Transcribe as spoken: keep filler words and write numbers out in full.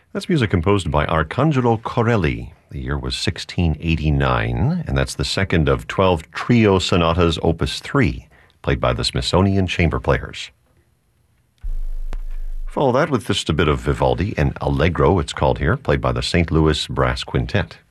That's music composed by Arcangelo Corelli. The year was sixteen eighty-nine, and that's the second of twelve trio sonatas opus three, played by the Smithsonian Chamber Players. Follow that with just a bit of Vivaldi, and Allegro it's called here, played by the Saint Louis Brass Quintet.